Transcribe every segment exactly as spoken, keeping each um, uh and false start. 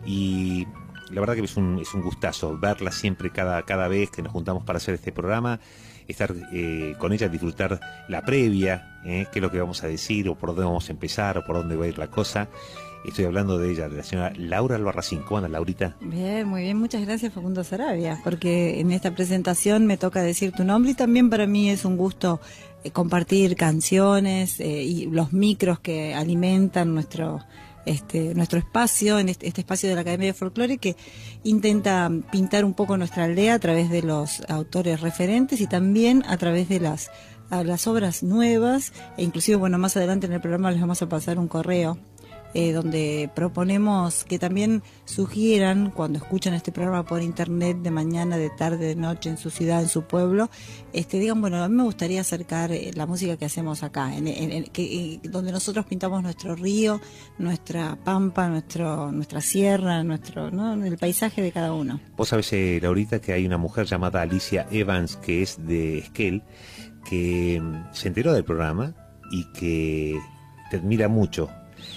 y la verdad que es un, es un gustazo verla siempre cada, cada vez que nos juntamos para hacer este programa, estar eh, con ella, disfrutar la previa, eh, qué es lo que vamos a decir, o por dónde vamos a empezar, o por dónde va a ir la cosa. Estoy hablando de ella, de la señora Laura Albarracín. ¿Cómo andas, Laurita? Bien, muy bien, muchas gracias, Facundo Sarabia, porque en esta presentación me toca decir tu nombre y también para mí es un gusto eh, compartir canciones eh, y los micros que alimentan nuestro este nuestro espacio, en este, este espacio de la Academia de Folclore, que intenta pintar un poco nuestra aldea a través de los autores referentes y también a través de las a las obras nuevas, e inclusive, bueno, más adelante en el programa les vamos a pasar un correo Eh, donde proponemos que también sugieran, cuando escuchan este programa por internet, de mañana, de tarde, de noche, en su ciudad, en su pueblo, este digan, bueno, a mí me gustaría acercar eh, la música que hacemos acá, en, en, en, que, eh, donde nosotros pintamos nuestro río, nuestra pampa, nuestro nuestra sierra, nuestro ¿no? el paisaje de cada uno. Vos sabés, eh, Laurita, que hay una mujer llamada Alicia Evans, que es de Esquel, que mm, se enteró del programa y que te admira mucho.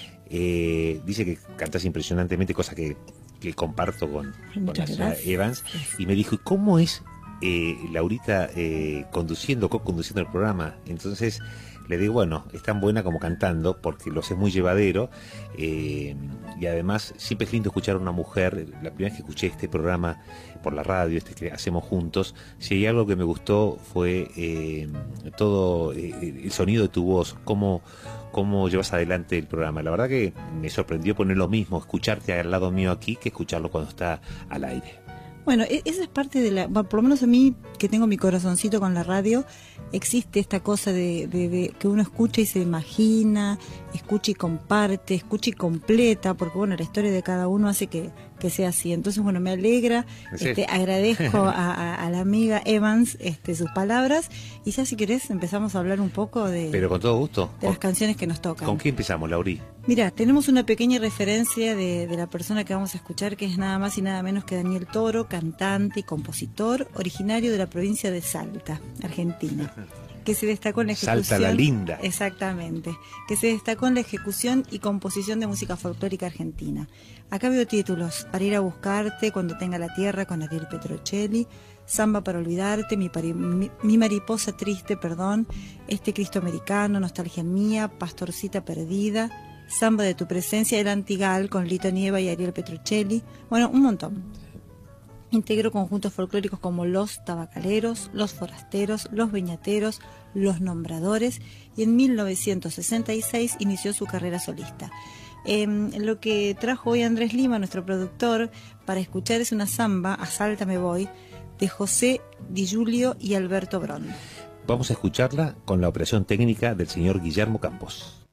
Eh, dice que cantas impresionantemente, cosa que, que comparto con, con la señora Evans, y me dijo, ¿cómo es eh, Laurita eh, conduciendo, co-conduciendo el programa? Entonces le digo, bueno, es tan buena como cantando, porque lo hace muy llevadero, eh, y además siempre es lindo escuchar a una mujer. La primera vez que escuché este programa por la radio, este que hacemos juntos, si hay algo que me gustó fue eh, todo eh, el sonido de tu voz, cómo cómo llevas adelante el programa. La verdad que me sorprendió poner lo mismo, escucharte al lado mío aquí, que escucharlo cuando está al aire. Bueno, esa es parte de la, por lo menos a mí, que tengo mi corazoncito con la radio, existe esta cosa de, de, de que uno escucha y se imagina, escucha y comparte, escucha y completa, porque bueno, la historia de cada uno hace que, que sea así. Entonces, bueno, me alegra, ¿Sí? este, agradezco a, a, a la amiga Evans este, sus palabras, y ya si querés empezamos a hablar un poco de, Pero con todo gusto. de las canciones que nos tocan. ¿Con qué empezamos, Lauri? Mira, tenemos una pequeña referencia de, de la persona que vamos a escuchar, que es nada más y nada menos que Daniel Toro, cantante y compositor, originario de la provincia de Salta, Argentina, que se destacó en la ejecución... Salta la linda. Exactamente, que se destacó en la ejecución y composición de música folclórica argentina. Acá veo títulos: Para ir a buscarte, Cuando tenga la tierra, con Ariel Petrocelli, Samba para olvidarte, mi, pari, mi, mi mariposa triste, perdón, Este Cristo americano, Nostalgia mía, Pastorcita perdida, Samba de tu presencia, El Antigal, con Lito Nieva y Ariel Petrocelli. Bueno, un montón. Integró conjuntos folclóricos como Los Tabacaleros, Los Forasteros, Los Viñateros, Los Nombradores, y en mil novecientos sesenta y seis inició su carrera solista. Eh, lo que trajo hoy Andrés Lima, nuestro productor, para escuchar es una samba, A Salta me voy, de José Di Giulio y Alberto Bron. Vamos a escucharla con la operación técnica del señor Guillermo Campos.